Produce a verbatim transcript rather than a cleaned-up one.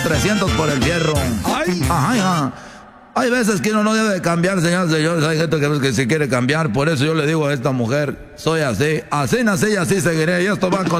trescientos por el fierro. ¡Ay! Ajá, ajá. Hay veces que uno no debe de cambiar, señoras y señores. Hay gente que, que se quiere cambiar. Por eso yo le digo a esta mujer, soy así. Así nací y así seguiré. Y esto va con...